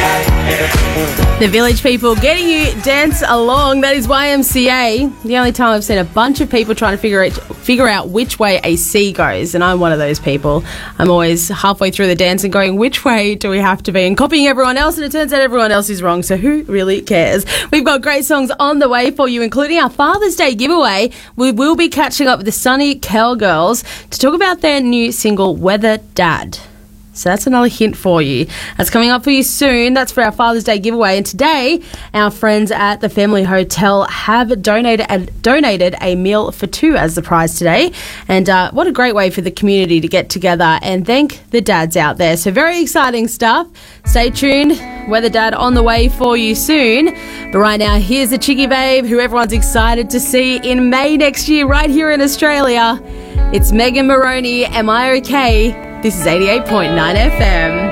The Village People getting you dance along. That is YMCA. The only time I've seen a bunch of people trying to figure out which way a C goes, and I'm one of those people. I'm always halfway through the dance and going, which way do we have to be? And copying everyone else, and it turns out everyone else is wrong, so who really cares? We've got great songs on the way for you, including our Father's Day giveaway. We will be catching up with the Sunny Cowgirls to talk about their new single, Weather Dad. So that's another hint for you. That's coming up for you soon. That's for our Father's Day giveaway. And today, our friends at the Family Hotel have donated a meal for two as the prize today. And what a great way for the community to get together and thank the dads out there. So very exciting stuff. Stay tuned. Weather Dad on the way for you soon. But right now, here's the Chicky Babe, who everyone's excited to see in May next year right here in Australia. It's Megan Moroney. Am I okay? This is 88.9 FM.